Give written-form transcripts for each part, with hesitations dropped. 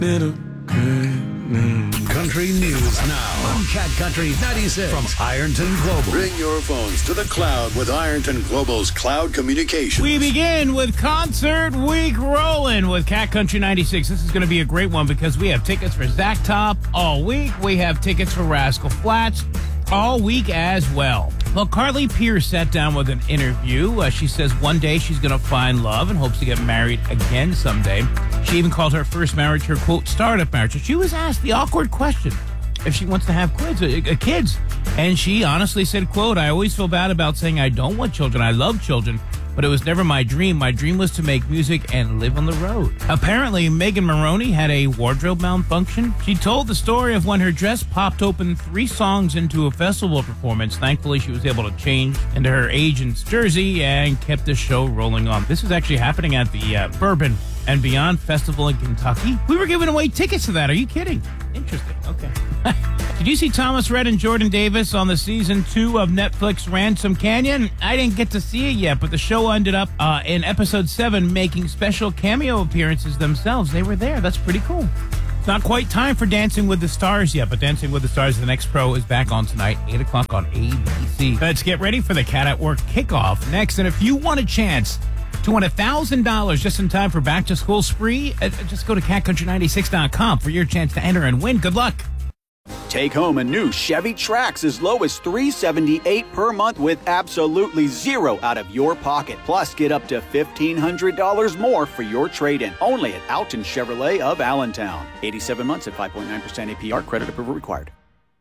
Country news now on Cat Country 96 from Ironton Global. Bring your phones to the cloud with Ironton Global's cloud communications. We begin with Concert Week rolling with Cat Country 96. This is going to be a great one because we have tickets for Zach Top all week. We have tickets for Rascal Flatts all week as well. Well, Carly Pearce sat down with an interview. She says one day she's going to find love and hopes to get married again someday. She even called her first marriage her, quote, startup marriage. She was asked the awkward question if she wants to have kids. And she honestly said, quote, I always feel bad about saying I don't want children. I love children, but it was never my dream. My dream was to make music and live on the road. Apparently, Megan Maroney had a wardrobe malfunction. She told the story of when her dress popped open 3 songs into a festival performance. Thankfully, she was able to change into her agent's jersey and kept the show rolling on. This is actually happening at the Bourbon and Beyond Festival in Kentucky. We were giving away tickets to that. Are you kidding? Interesting. Okay. Did you see Thomas Rhett and Jordan Davis on the season 2 of Netflix Ransom Canyon? I didn't get to see it yet, but the show ended up in episode 7 making special cameo appearances themselves. They were there. That's pretty cool. It's not quite time for Dancing with the Stars yet, but Dancing with the Stars, the next pro, is back on tonight, 8 o'clock on ABC. Let's get ready for the Cat at Work kickoff next. And if you want a chance to win $1,000 just in time for back to school spree, just go to catcountry96.com for your chance to enter and win. Good luck. Take home a new Chevy Trax as low as $378 per month with absolutely zero out of your pocket. Plus, get up to $1,500 more for your trade-in. Only at Alton Chevrolet of Allentown. 87 months at 5.9% APR. Credit approval required.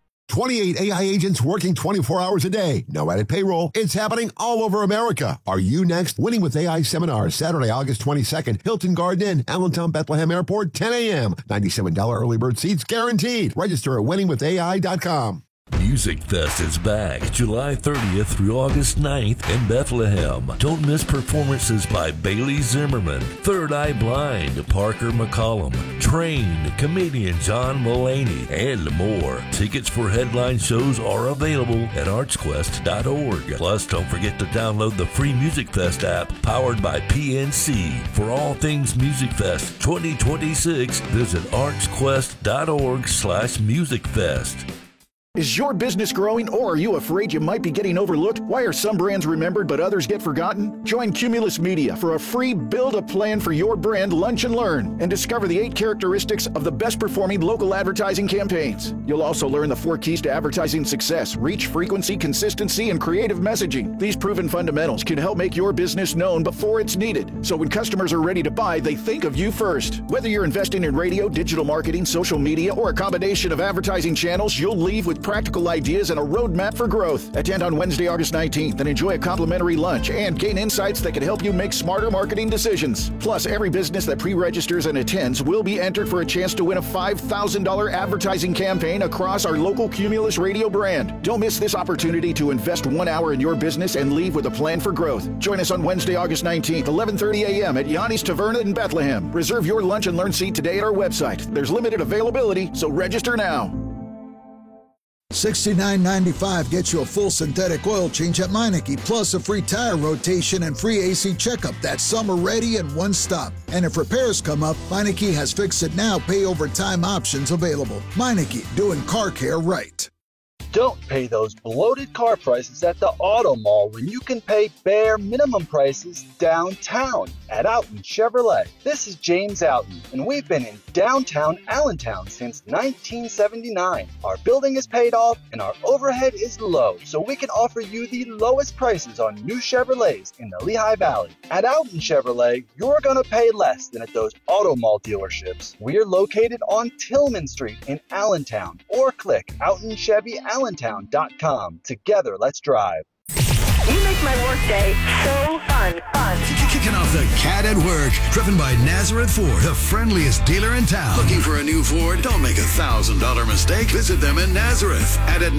28 AI agents working 24 hours a day. No added payroll. It's happening all over America. Are you next? Winning with AI seminar, Saturday, August 22nd, Hilton Garden Inn, Allentown, Bethlehem Airport, 10 a.m. $97 early bird seats guaranteed. Register at winningwithai.com. Music Fest is back July 30th through August 9th in Bethlehem. Don't miss performances by Bailey Zimmerman, Third Eye Blind, Parker McCollum, Train, comedian John Mulaney, and more. Tickets for headline shows are available at artsquest.org. Plus, don't forget to download the free Music Fest app powered by PNC. For all things Music Fest 2026, visit artsquest.org/musicfest. Is your business growing, or are you afraid you might be getting overlooked? Why are some brands remembered but others get forgotten? Join Cumulus Media for a free Build a Plan for Your Brand Lunch and Learn and discover the 8 characteristics of the best performing local advertising campaigns. You'll also learn the 4 keys to advertising success: reach, frequency, consistency, and creative messaging. These proven fundamentals can help make your business known before it's needed, so when customers are ready to buy, they think of you first. Whether you're investing in radio, digital marketing, social media, or a combination of advertising channels, you'll leave with practical ideas and a roadmap for growth. Attend on Wednesday, August 19th and enjoy a complimentary lunch and gain insights that can help you make smarter marketing decisions. Plus, every business that pre-registers and attends will be entered for a chance to win a $5,000 advertising campaign across our local Cumulus radio brand. Don't miss this opportunity to invest 1 hour in your business and leave with a plan for growth. Join us on Wednesday, August 19th, 11:30 a.m. at Yanni's Taverna in Bethlehem. Reserve your lunch and learn seat today at our website. There's limited availability, so register now. $69.95 gets you a full synthetic oil change at Meineke, plus a free tire rotation and free AC checkup that's summer ready in one stop. And if repairs come up, Meineke has Fix It Now pay over time options available. Meineke, doing car care right. Don't pay those bloated car prices at the auto mall when you can pay bare minimum prices downtown at Alton Chevrolet. This is James Alton, and we've been in downtown Allentown since 1979. Our building is paid off and our overhead is low, so we can offer you the lowest prices on new Chevrolets in the Lehigh Valley. At Alton Chevrolet, you're going to pay less than at those auto mall dealerships. We're located on Tillman Street in Allentown, or click AltonChevyAllentown.com. Together, let's drive. You make my workday so fun. Kicking off the Cat at Work, driven by Nazareth Ford, the friendliest dealer in town. Looking for a new Ford? Don't make a $1,000 mistake. Visit them in Nazareth and at